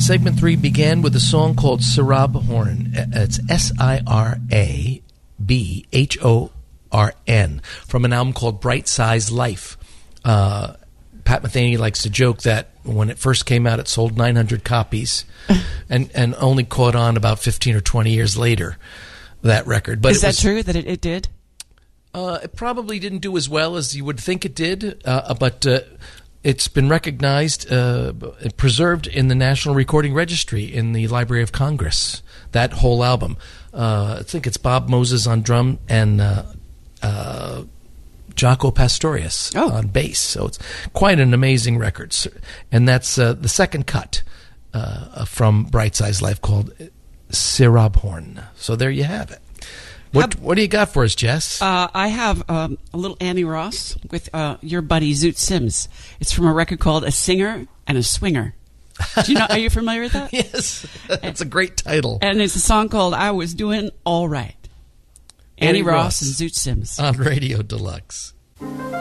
Segment 3 began with a song called Sirab Horn. It's Sirabhorn from an album called Bright Size Life. Pat Metheny likes to joke that when it first came out, it sold 900 copies and only caught on about 15 or 20 years later, that record. But Is that true that it did? It probably didn't do as well as you would think it did, but it's been recognized, preserved in the National Recording Registry in the Library of Congress, that whole album. I think it's Bob Moses on drum and Jaco Pastorius on bass. So it's quite an amazing record. And that's the second cut from Bright Size Life called Sirab Horn. So there you have it. What do you got for us, Jess? I have a little Annie Ross with your buddy Zoot Sims. It's from a record called A Singer and a Swinger. Are you familiar with that? Yes. It's a great title. And it's a song called I Was Doing All Right. Annie Ross and Zoot Sims. On Radio Deluxe.